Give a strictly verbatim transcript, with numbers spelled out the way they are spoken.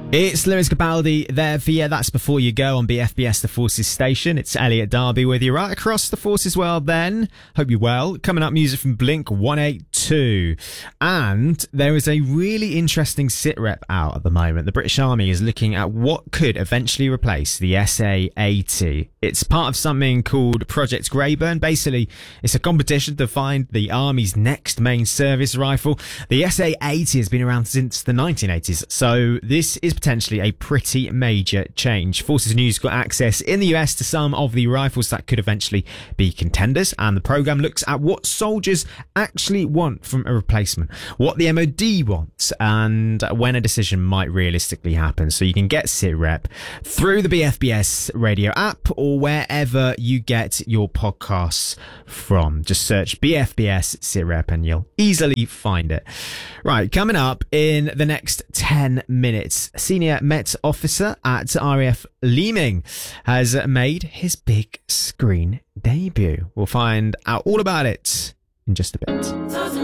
It's Lewis Capaldi there for you. That's Before You Go on B F B S The Forces station. It's Elliot Darby with you right across the Forces world then. Hope you're well. Coming up, music from Blink one eighty-two. And there is a really interesting sit-rep out at the moment. The British Army is looking at what could eventually replace the S A eighty. It's part of something called Project Greyburn. Basically, it's a competition to find the Army's next main service rifle. The S A eighty has been around since the nineteen eighties, so this is potentially a pretty major change. Forces News got access in the U S to some of the rifles that could eventually be contenders, and the programme looks at what soldiers actually want from a replacement, what the M O D wants, and when a decision might realistically happen. So you can get SitRep through the B F B S radio app or wherever you get your podcasts from. Just search B F B S SitRep and you'll easily find it. Right, coming up in the next ten minutes, Senior Met Officer at R A F Leeming has made his big screen debut. We'll find out all about it in just a bit.